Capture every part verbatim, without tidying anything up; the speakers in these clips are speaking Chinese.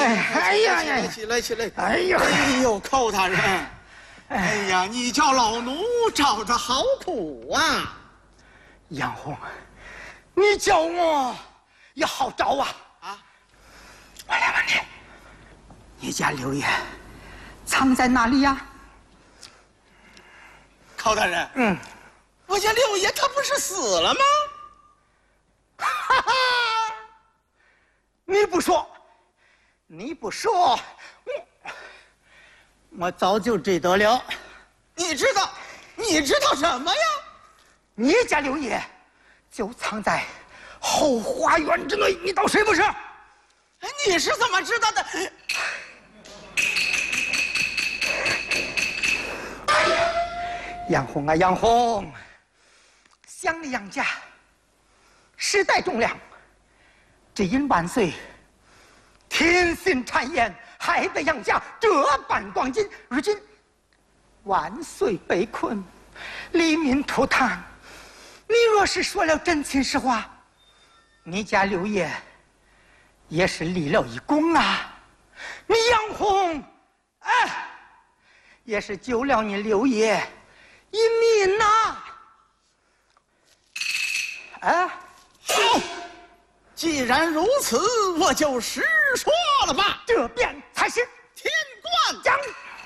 哎呀呀！ 起来起来！ 哎呀！ 哎呦，寇大人，哎呀，你叫老奴找着好苦啊！ 杨红，你叫我也好找啊！啊！我来问你，你家刘爷藏在哪里呀？ 寇大人，嗯，我家六爷他不是死了吗？ 哈哈！你不说，你不说，我我早就知道了。 你知道？你知道什么呀？ 你家刘爷就藏在后花园之内，你倒是不是？ 你是怎么知道的？ 杨红啊，杨红，想你杨家世代忠良，只因万岁天心谗言，害得杨家这般光景。如今万岁被困，黎民涂炭，你若是说了真情实话，你家刘爷也是立了一功啊！你杨红，哎，也是救了你刘爷一命呐！啊， 好，既然如此，我就实说了吧。 这便才是天官将。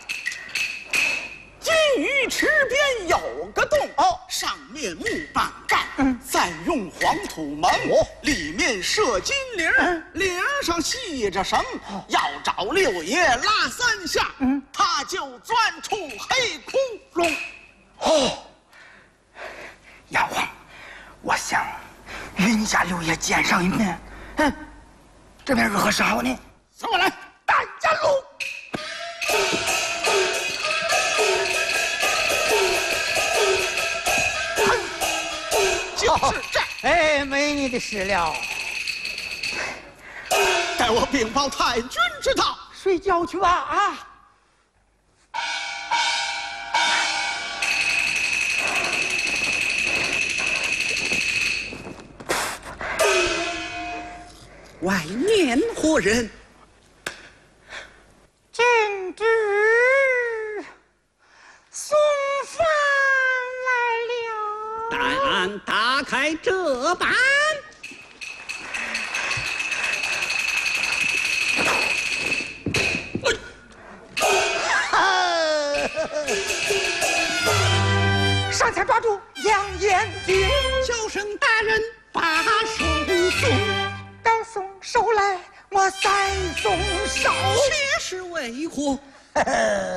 金鱼池边有个洞，哦，上面木板盖，嗯，再用黄土蒙，哦，里面设金铃，嗯，铃上系着绳，哦，要找六爷拉三下，嗯，他就钻出黑窟窿。 哦，杨皇，我想与你家六爷见上一面，嗯，这边如何是好呢？ 跟我来， 大家路。 就是这， 哎，没你的事了。 待我禀报太君知道。 睡觉去吧，啊！ 外面何人？ 朕旨送饭来了。 但打开这板。 上前抓住杨延俊， 叫声大人把手送， 该送手来，我再送手。 这是为何？